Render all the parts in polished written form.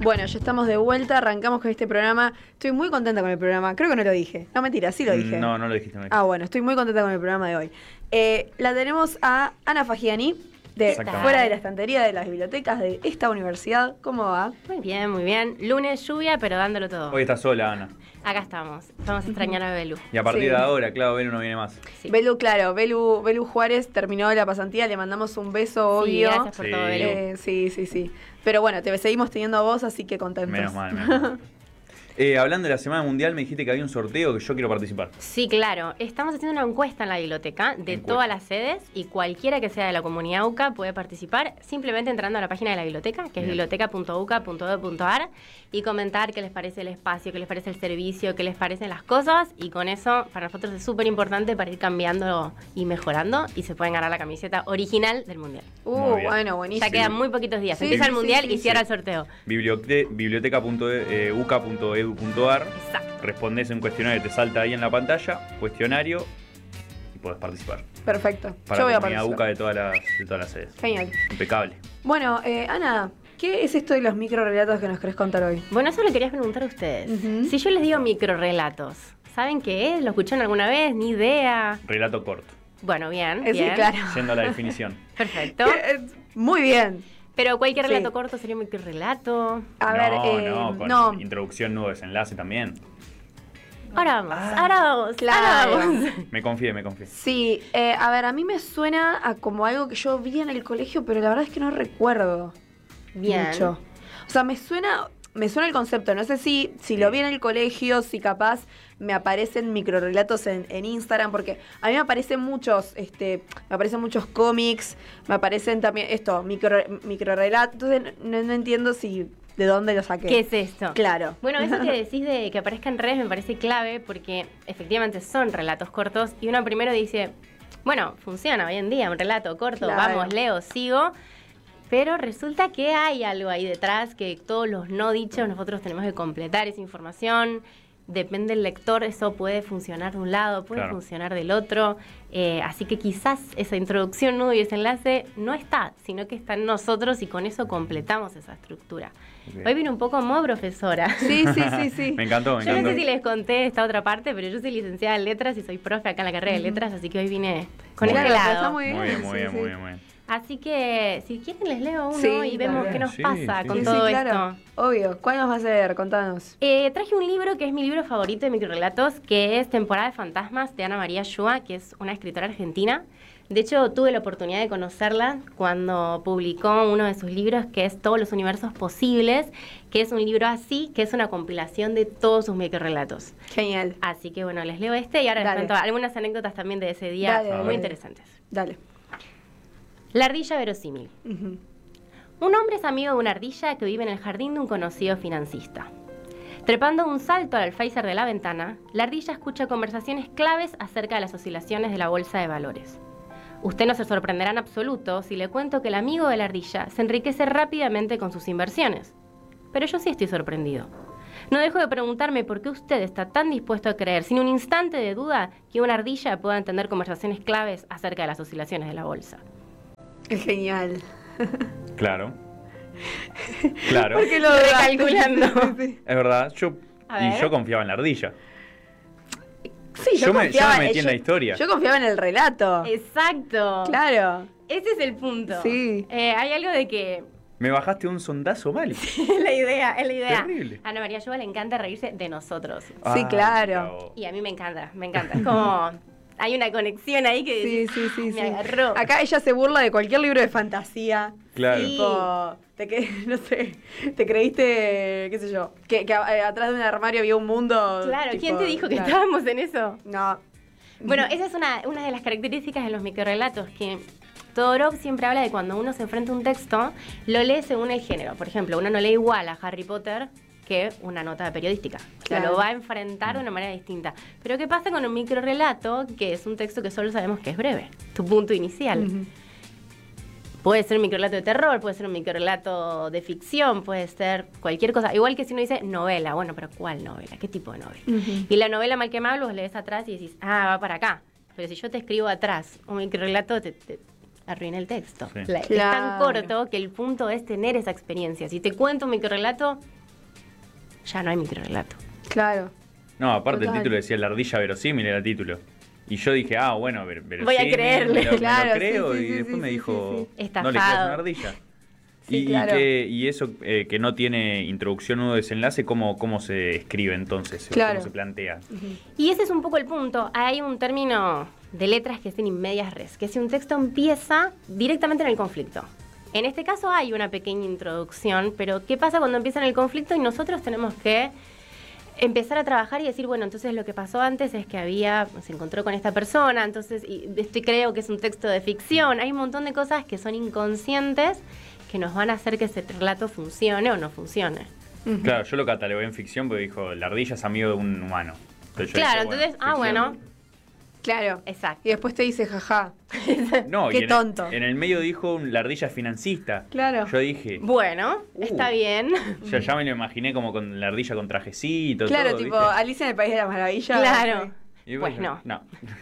Bueno, ya estamos de vuelta, arrancamos con este programa. Estoy muy contenta con el programa, creo que no lo dije. No, mentira, sí lo dije. No lo dijiste. Bueno, estoy muy contenta con el programa de hoy. La tenemos a Ana Fagiani, de Fuera de la Estantería de las Bibliotecas de esta universidad. ¿Cómo va? Muy bien, muy bien. Lunes, lluvia, pero dándolo todo. Hoy estás sola, Ana. Acá estamos. Vamos a extrañar a Belu. Y a partir de ahora, claro, Belu no viene más. Sí. Belu Juárez terminó la pasantía, le mandamos un beso, obvio. Sí, gracias por todo, Belu. Sí. Pero bueno, te seguimos teniendo a vos, así que contentos. Menos mal. Hablando de la Semana Mundial, me dijiste que había un sorteo que yo quiero participar. Sí, claro. Estamos haciendo una encuesta en la biblioteca de todas las sedes y cualquiera que sea de la comunidad UCA puede participar simplemente entrando a la página de la biblioteca, que es biblioteca.uca.edu.ar, y comentar qué les parece el espacio, qué les parece el servicio, qué les parecen las cosas, y con eso para nosotros es súper importante para ir cambiando y mejorando, y se pueden ganar la camiseta original del Mundial. Bueno, buenísimo. Ya quedan muy poquitos días. Empieza el Mundial y cierra el sorteo. Biblioteca.uca.edu.ar. Exacto. Respondes un cuestionario que te salta ahí en la pantalla, cuestionario, y podés participar. Perfecto. Para yo voy la a comunidad participar. UCA de todas las sedes. Genial. Impecable. Bueno, Ana, ¿qué es esto de los microrelatos que nos querés contar hoy? Bueno, eso le quería preguntar a ustedes. Si yo les digo microrelatos, ¿saben qué es? ¿Lo escucharon alguna vez? Ni idea. Relato corto. Bueno, bien, Sí, bien. claro. Yendo a la definición. Perfecto. Muy bien. Pero cualquier relato Sí. corto sería un microrelato. A ver, con introducción, nudo, desenlace también. Ahora vamos. claro. Ahora vamos. Me confié. Sí, a ver, a mí me suena a como algo que yo vi en el colegio, pero la verdad es que no recuerdo Bien. mucho. O sea, me suena el concepto. No sé si lo vi en el colegio, si capaz me aparecen microrelatos en Instagram, porque a mí me aparecen muchos cómics, me aparecen también microrelatos. Entonces no entiendo de dónde lo saqué. ¿Qué es esto? Claro. Bueno, eso que decís de que aparezca en redes me parece clave porque efectivamente son relatos cortos y uno primero dice, bueno, funciona hoy en día, un relato corto, Claro. vamos, leo, sigo. Pero resulta que hay algo ahí detrás que todos los no dichos nosotros tenemos que completar esa información. Depende del lector, eso puede funcionar de un lado, puede funcionar del otro. Así que quizás esa introducción, nudo y desenlace no está, sino que está en nosotros y con eso completamos esa estructura. Bien. Hoy vine un poco modo profesora. Sí. Me encantó. Yo no sé si les conté esta otra parte, pero yo soy licenciada en letras y soy profe acá en la carrera de letras, así que hoy vine con Muy este bien. Está lado. muy bien. Muy bien. Así que, si quieren, les leo uno Sí, y vemos dale. qué nos Sí, pasa sí, con sí. todo claro. esto. Obvio. ¿Cuál nos va a hacer? Contanos. Traje un libro que es mi libro favorito de microrelatos, que es Temporada de Fantasmas, de Ana María Shua, que es una escritora argentina. De hecho, tuve la oportunidad de conocerla cuando publicó uno de sus libros, que es Todos los universos posibles, que es un libro así, que es una compilación de todos sus microrelatos. Genial. Así que, bueno, les leo este y ahora les Dale. cuento algunas anécdotas también de ese día Dale. muy interesantes. Dale. La ardilla verosímil. Ujú. Un hombre es amigo de una ardilla que vive en el jardín de un conocido financista. Trepando un salto al alféizar de la ventana, la ardilla escucha conversaciones claves acerca de las oscilaciones de la bolsa de valores. Usted no se sorprenderá en absoluto si le cuento que el amigo de la ardilla se enriquece rápidamente con sus inversiones. Pero yo sí estoy sorprendido. No dejo de preguntarme por qué usted está tan dispuesto a creer, sin un instante de duda, que una ardilla pueda entender conversaciones claves acerca de las oscilaciones de la bolsa. Es genial. Claro. Porque lo Recalculando. Sí. Es verdad. A ver. Yo confiaba en la ardilla. Sí, Yo me metí en la historia. Yo confiaba en el relato. Exacto. Claro. Ese es el punto. Sí. Hay algo de que Me bajaste un sondazo mal. es la idea. Terrible. A Ana María Yoba le encanta reírse de nosotros. Sí, claro. Y a mí me encanta. Es como hay una conexión ahí que Sí. me agarró. Acá ella se burla de cualquier libro de fantasía. Claro. Sí. Tipo, no sé, te creíste, qué sé yo, que atrás de un armario había un mundo. Claro, tipo, ¿quién te dijo que claro. estábamos en eso? No. Bueno, esa es una de las características de los microrelatos, que Todorov siempre habla de cuando uno se enfrenta a un texto, lo lee según el género. Por ejemplo, uno no lee igual a Harry Potter que una nota periodística. O sea, Claro. lo va a enfrentar de una manera distinta. Pero ¿qué pasa con un microrelato, que es un texto que solo sabemos que es breve? Tu punto inicial. Ujú. Puede ser un microrelato de terror, puede ser un microrelato de ficción, puede ser cualquier cosa. Igual que si uno dice novela, bueno, pero ¿cuál novela? ¿Qué tipo de novela? Ujú. Y la novela mal que mal vos lees atrás y decís, va para acá. Pero si yo te escribo atrás un microrelato, arruina el texto. Sí. Es tan Claro. corto que el punto es tener esa experiencia. Si te cuento un microrrelato, ya no hay microrrelato. Claro. No, aparte Total. el título decía la ardilla verosímil, era el título. Y yo dije, bueno, verosímil. Voy a creerle. Me lo Claro, creo, sí, sí, y sí, después sí, me sí, dijo, sí, sí. no le creas Estafado. una ardilla. Sí, claro. Y eso que no tiene introducción o desenlace, ¿cómo se escribe entonces? Claro. ¿Cómo se plantea? Y ese es un poco el punto. Hay un término de letras que es in medias res, que si un texto empieza directamente en el conflicto. En este caso hay una pequeña introducción, pero ¿qué pasa cuando empieza en el conflicto y nosotros tenemos que empezar a trabajar y decir, bueno, entonces lo que pasó antes es que se encontró con esta persona, entonces creo que es un texto de ficción. Hay un montón de cosas que son inconscientes que nos van a hacer que ese relato funcione o no funcione. Claro, yo lo catalogué en ficción porque dijo, la ardilla es amigo de un humano. Entonces yo Claro, dije, entonces, ficción. Claro. Exacto. Y después te dice, jaja. No, Qué y tonto. En el medio dijo, la ardilla es financista. Claro. Yo dije, Bueno, está bien. ya me lo imaginé como con la ardilla con trajecito. Claro, todo, tipo, ¿viste? Alicia en el País de las Maravillas. Claro. Y Pues no. No.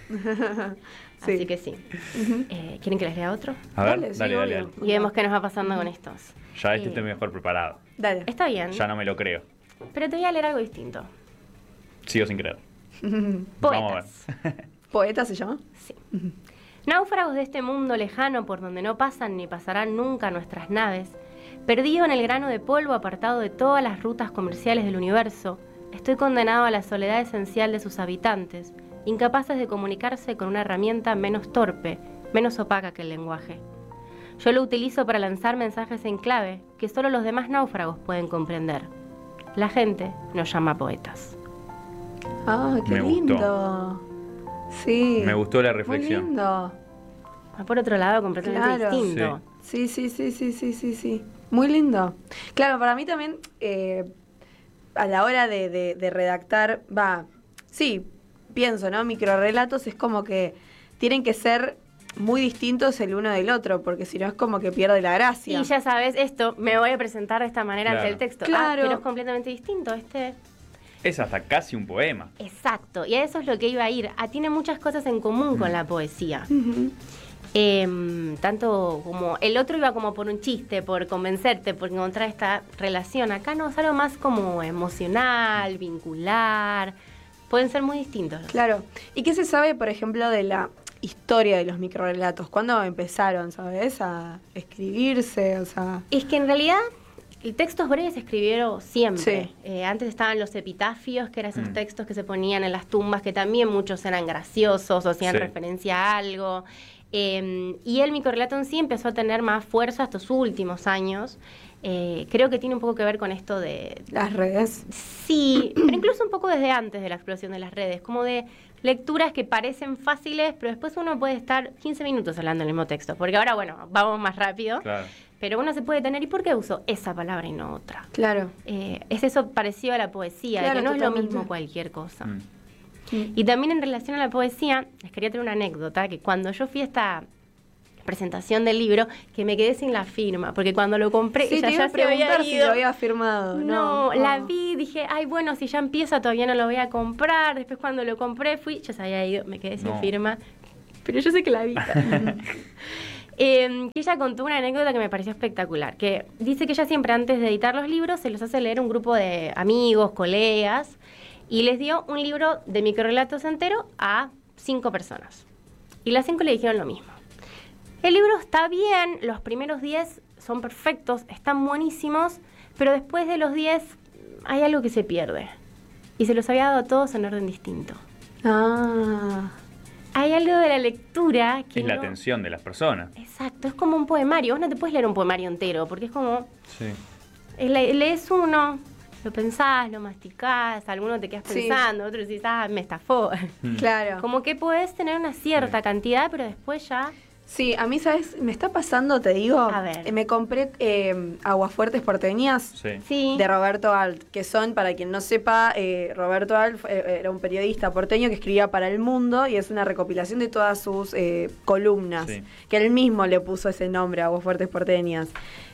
Sí. Así que sí. ¿Quieren que les lea otro? A ver, Dale, sí, dale. obvio. Y vemos qué nos va pasando con estos. Ya Eh, estoy mejor preparado. Dale. Está bien, Ya no me lo creo. pero te voy a leer algo distinto. Sigo sin creer. Poetas. Vamos a ver. ¿Poeta se llama? Sí. Náufragos de este mundo lejano por donde no pasan ni pasarán nunca nuestras naves, perdido en el grano de polvo apartado de todas las rutas comerciales del universo, estoy condenado a la soledad esencial de sus habitantes, incapaces de comunicarse con una herramienta menos torpe, menos opaca que el lenguaje. Yo lo utilizo para lanzar mensajes en clave que solo los demás náufragos pueden comprender. La gente nos llama poetas. Ah, qué Me gustó. lindo. Sí. Me gustó la Muy reflexión. lindo. Va por otro lado completamente Claro. distinto. Sí. Sí. Muy lindo. Claro, para mí también, a la hora de redactar, sí, pienso, ¿no? Microrrelatos es como que tienen que ser muy distintos el uno del otro, porque si no es como que pierde la gracia. Y ya sabes, esto me voy a presentar de esta manera Claro. ante el texto. Claro. Pero es completamente distinto. Es hasta casi un poema. Exacto. Y a eso es lo que iba a ir. Tiene muchas cosas en común con la poesía. Ujú. Tanto como el otro iba como por un chiste, por convencerte, por encontrar esta relación. Acá no, es algo más como emocional, vincular. Pueden ser muy distintos. Claro. ¿Y qué se sabe, por ejemplo, de la historia de los microrrelatos? ¿Cuándo empezaron, sabes, a escribirse? O sea, Es que en realidad el textos breves se escribieron siempre. Sí. Antes estaban los epitafios, que eran esos textos que se ponían en las tumbas, que también muchos eran graciosos o hacían Sí. referencia a algo. Y el microrrelato en sí empezó a tener más fuerza estos últimos años. Creo que tiene un poco que ver con esto de... las redes. Sí, pero incluso un poco desde antes de la explosión de las redes, como de lecturas que parecen fáciles, pero después uno puede estar 15 minutos hablando el mismo texto, porque ahora, bueno, vamos más rápido, Claro. pero uno se puede tener, ¿y por qué uso esa palabra y no otra? Claro. Es eso parecido a la poesía, Claro, de que no es lo totalmente. mismo cualquier cosa. Mm. Y también en relación a la poesía, les quería traer una anécdota, que cuando yo fui a esta presentación del libro, que me quedé sin la firma, porque cuando lo compré, Sí, ella te iba ya a se había preguntar si ido. lo había firmado. No, la vi, dije, ay, bueno, si ya empieza todavía no lo voy a comprar. Después cuando lo compré ya se había ido, me quedé sin No. firma. Pero yo sé que la vi. Que ella contó una anécdota que me pareció espectacular, que dice que ella siempre antes de editar los libros se los hace leer un grupo de amigos, colegas, y les dio un libro de microrelatos entero a 5 personas. Y las 5 le dijeron lo mismo. El libro está bien, los primeros 10 son perfectos, están buenísimos, pero después de los 10 hay algo que se pierde. Y se los había dado a todos en orden distinto. Ah. Hay algo de la lectura que Es la no- atención de las personas. Exacto, es como un poemario. Vos no te puedes leer un poemario entero, porque es como... Sí. Lees uno, lo pensás, lo masticás, alguno te quedas Sí. pensando, otro decís, me estafó. Claro. Como que podés tener una cierta cantidad, pero después ya... Sí, a mí, ¿sabes? Me está pasando, te digo. A ver. Me compré Aguafuertes Porteñas. Sí. Sí. De Roberto Alt, que son, para quien no sepa, Roberto Alt era un periodista porteño que escribía para El Mundo y es una recopilación de todas sus columnas, Sí. que él mismo le puso ese nombre, Aguafuertes Porteñas.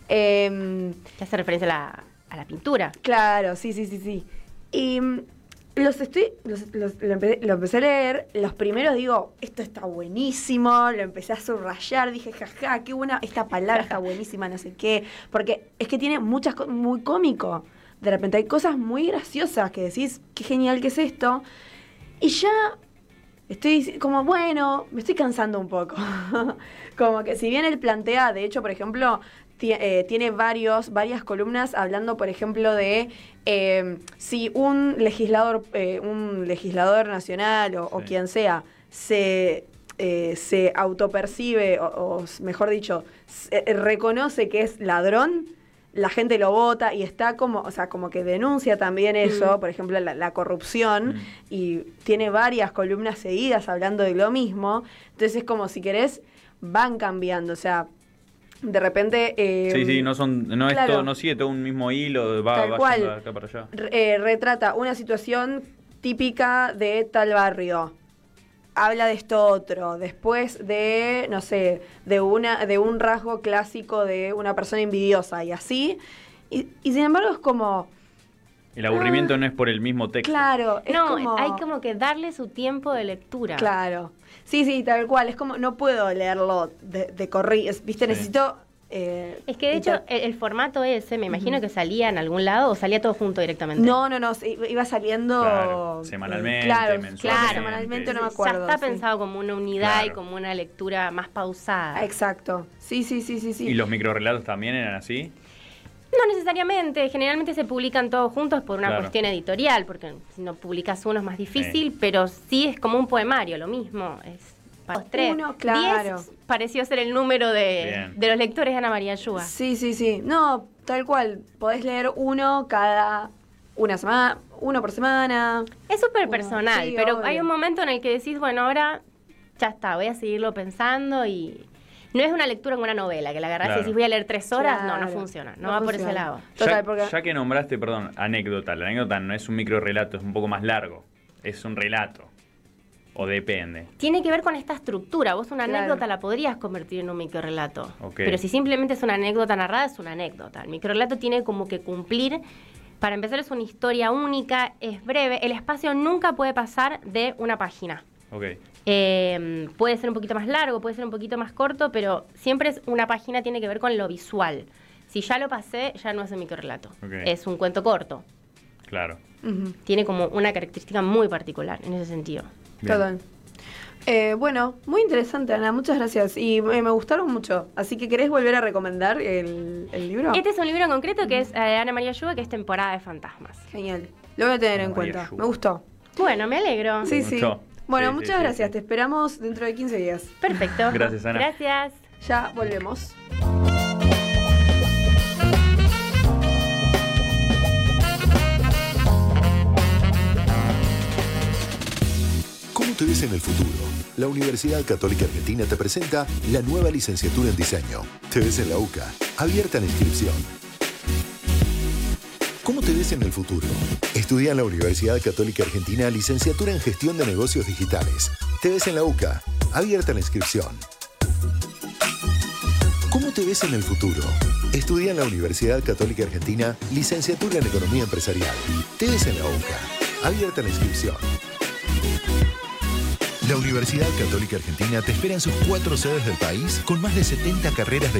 Que hace referencia a la pintura. Claro, sí. Y Lo empecé a leer, los primeros digo, esto está buenísimo, lo empecé a subrayar, dije, jaja, qué buena, esta palabra está buenísima, no sé qué, porque es que tiene muchas cosas, muy cómico, de repente hay cosas muy graciosas que decís, qué genial que es esto, y ya estoy como, bueno, me estoy cansando un poco, como que si bien él plantea, de hecho, por ejemplo, tiene varias columnas hablando, por ejemplo, de si un legislador nacional o quien sea se autopercibe o mejor dicho, reconoce que es ladrón, la gente lo vota y está como, o sea, como que denuncia también eso, por ejemplo, la corrupción, y tiene varias columnas seguidas hablando de lo mismo. Entonces es como, si querés, van cambiando, o sea, de repente... sí, no claro, es todo, no sigue todo un mismo hilo, va de acá para allá. Retrata una situación típica de tal barrio, habla de esto otro, después de, no sé, de un rasgo clásico de una persona envidiosa y así, y sin embargo es como... El aburrimiento no es por el mismo texto. Claro, es como... hay como que darle su tiempo de lectura. Claro. Sí, tal cual. Es como, no puedo leerlo de corrido. ¿Viste? Sí. Necesito... es que de hecho el formato ese, me imagino que salía en algún lado o salía todo junto directamente. No, iba saliendo... Claro, semanalmente, mensualmente. Semanalmente, no me acuerdo. Ya está pensado como una unidad y Claro. como una lectura más pausada. Exacto. Sí. ¿Y los microrrelatos también eran así? No necesariamente, generalmente se publican todos juntos por una Claro. cuestión editorial, porque si no publicas uno es más difícil, pero sí es como un poemario, lo mismo, es para los tres. Uno, claro. 10 pareció ser el número de los lectores de Ana María Ayúa. Sí. No, tal cual, podés leer uno cada una semana, uno por semana. Es súper personal, sí, pero obvio. hay un momento en el que decís, bueno, ahora ya está, voy a seguirlo pensando y... No es una lectura como una novela, que la agarrás y decís voy a leer 3 horas, Claro. no funciona, no va por ese lado. Total, porque... Ya que nombraste, anécdota, la anécdota no es un microrrelato, es un poco más largo, es un relato, o depende. Tiene que ver con esta estructura, vos una Claro. anécdota la podrías convertir en un microrrelato, Ok. pero si simplemente es una anécdota narrada, es una anécdota. El microrrelato tiene como que cumplir, para empezar es una historia única, es breve, el espacio nunca puede pasar de una página. Ok. Puede ser un poquito más largo, puede ser un poquito más corto, pero siempre es una página, tiene que ver con lo visual. Si ya lo pasé, ya no es un microrrelato, es un cuento corto. Claro. Tiene como una característica muy particular en ese sentido. Bien. Total. Bueno, muy interesante, Ana, muchas gracias. Y me gustaron mucho. Así que, ¿querés volver a recomendar el libro? Este es un libro en concreto que es Ana María Ayúa, que es Temporada de Fantasmas. Genial. Lo voy a tener en Ana María cuenta. Ayúa. Me gustó. Bueno, me alegro. Sí. Mucho. Bueno, Sí, muchas sí, gracias. sí. Te esperamos dentro de 15 días. Perfecto. Gracias, Ana. Gracias. Ya volvemos. ¿Cómo te ves en el futuro? La Universidad Católica Argentina te presenta la nueva licenciatura en diseño. Te ves en la UCA. Abierta la inscripción. ¿Cómo te ves en el futuro? Estudia en la Universidad Católica Argentina licenciatura en Gestión de Negocios Digitales. Te ves en la UCA. Abierta la inscripción. ¿Cómo te ves en el futuro? Estudia en la Universidad Católica Argentina licenciatura en Economía Empresarial. Te ves en la UCA. Abierta la inscripción. La Universidad Católica Argentina te espera en sus 4 sedes del país con más de 70 carreras de